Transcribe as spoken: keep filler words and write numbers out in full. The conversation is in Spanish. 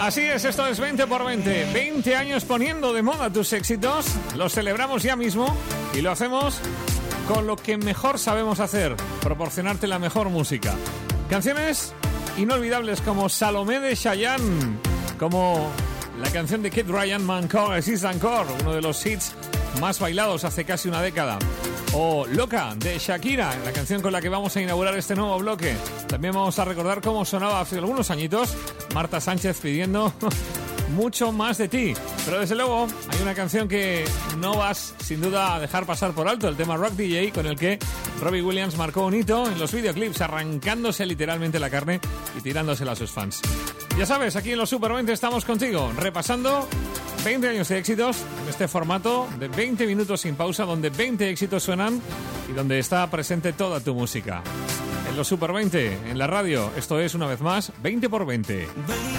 Así es, esto es veinte por veinte. veinte años poniendo de moda tus éxitos. Los celebramos ya mismo y lo hacemos con lo que mejor sabemos hacer, proporcionarte la mejor música. Canciones inolvidables como Salomé de Chayanne, como la canción de Kid Ryan, Mancore, Sis Encore, uno de los hits más bailados hace casi una década. O Loca, de Shakira, la canción con la que vamos a inaugurar este nuevo bloque. También vamos a recordar cómo sonaba hace algunos añitos Marta Sánchez pidiendo mucho más de ti. Pero desde luego hay una canción que no vas sin duda a dejar pasar por alto, el tema Rock D J, con el que Robbie Williams marcó un hito en los videoclips, arrancándose literalmente la carne y tirándosela a sus fans. Ya sabes, aquí en los Super veinte estamos contigo, repasando veinte años de éxitos en este formato de veinte minutos sin pausa, donde veinte éxitos suenan y donde está presente toda tu música. En los Super veinte, en la radio, esto es una vez más veinte por veinte.